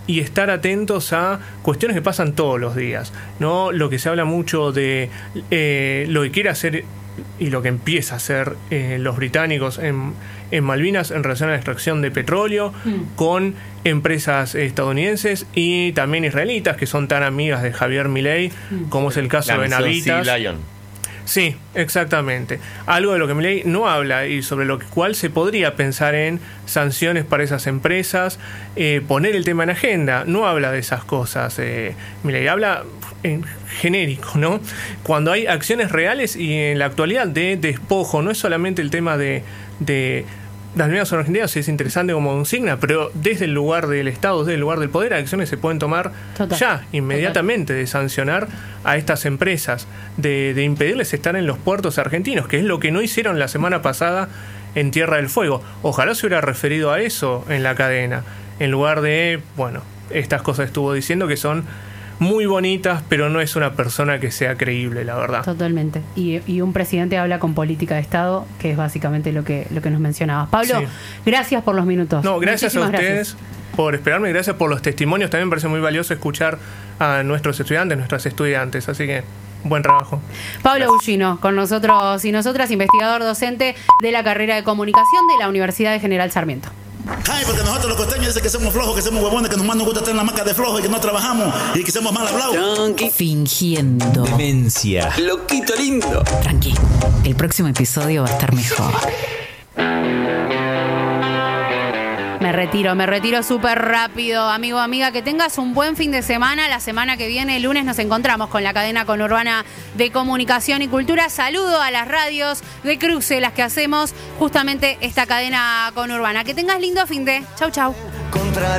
y estar atentos a cuestiones que pasan todos los días, ¿no? Lo que se habla mucho de lo que quiere hacer y lo que empieza a hacer los británicos en Malvinas en relación a la extracción de petróleo con empresas estadounidenses y también israelitas que son tan amigas de Javier Milei como es el caso de Navitas. Sea Lion. Sí, exactamente. Algo de lo que Milei no habla y sobre lo cual se podría pensar en sanciones para esas empresas, poner el tema en agenda. No habla de esas cosas. Milei habla en genérico, ¿no? Cuando hay acciones reales y en la actualidad de despojo, no es solamente el tema de las medidas argentinas, es interesante como consigna, pero desde el lugar del Estado, desde el lugar del poder, acciones se pueden tomar inmediatamente, de sancionar a estas empresas, de impedirles estar en los puertos argentinos, que es lo que no hicieron la semana pasada en Tierra del Fuego. Ojalá se hubiera referido a eso en la cadena, en lugar de, estas cosas estuvo diciendo que son muy bonitas, pero no es una persona que sea creíble, la verdad. Totalmente. Y un presidente habla con política de Estado, que es básicamente lo que nos mencionabas. Pablo, gracias por los minutos. No, gracias a ustedes por esperarme, gracias por los testimonios. También me parece muy valioso escuchar a nuestros estudiantes, nuestras estudiantes, así que buen trabajo. Pablo Bullino, con nosotros y nosotras, investigador docente de la carrera de comunicación de la Universidad de General Sarmiento. Ay, porque nosotros los costeños dicen que somos flojos, que somos huevones, que nomás nos gusta estar en la maca de flojos y que no trabajamos y que somos mal hablados. Fingiendo demencia. Loquito lindo. Tranqui, el próximo episodio va a estar mejor. Me retiro súper rápido, amigo, amiga, que tengas un buen fin de semana. La semana que viene, el lunes, nos encontramos con la cadena conurbana de comunicación y cultura. Saludo a las radios de cruce, las que hacemos justamente esta cadena conurbana. Que tengas lindo fin de. Chau, chau.